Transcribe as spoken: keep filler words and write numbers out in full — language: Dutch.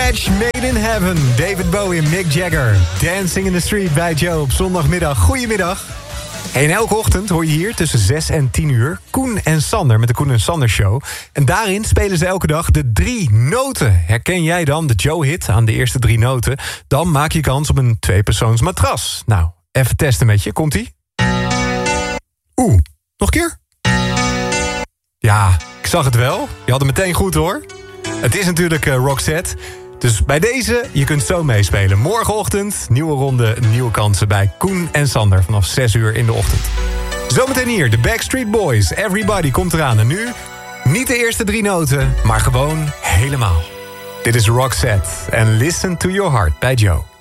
Match Made in Heaven. David Bowie en Mick Jagger. Dancing in the Street bij Joe op zondagmiddag. Goedemiddag. En elke ochtend hoor je hier tussen zes en tien uur... Koen en Sander met de Koen en Sander Show. En daarin spelen ze elke dag de drie noten. Herken jij dan de Joe-hit aan de eerste drie noten? Dan maak je kans op een tweepersoons matras. Nou, even testen met je. Komt-ie? Oeh, nog een keer? Ja, ik zag het wel. Je had het meteen goed, hoor. Het is natuurlijk uh, Roxette. Dus bij deze, je kunt zo meespelen. Morgenochtend, nieuwe ronde, nieuwe kansen bij Koen en Sander. Vanaf zes uur in de ochtend. Zometeen hier, de Backstreet Boys. Everybody komt eraan. En nu, niet de eerste drie noten, maar gewoon helemaal. Dit is Roxette en Listen to Your Heart bij Joe.